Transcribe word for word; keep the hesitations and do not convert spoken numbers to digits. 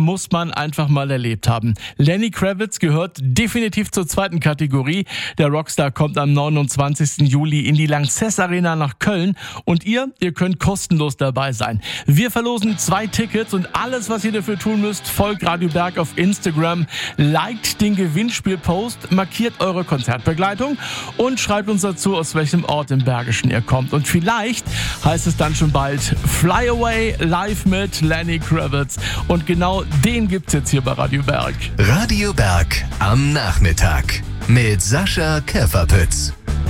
muss man einfach mal erlebt haben. Lenny Kravitz gehört definitiv zur zweiten Kategorie. Der Rockstar kommt am neunundzwanzigsten Juli in die Lanxess Arena nach Köln und ihr, ihr könnt kostenlos dabei sein. Wir verlosen zwei Tickets und alles, was ihr dafür tun müsst, folgt Radio Berg auf Instagram, liked den Gewinnspielpost, markiert eure Konzertbegleitung und schreibt uns dazu, aus welchem Ort im Bergischen ihr kommt. Und vielleicht heißt es dann schon bald Fly Away live mit Lenny Kravitz. Und genau den gibt's jetzt hier bei Radio Berg. Radio Berg am Nachmittag mit Sascha Käferpütz.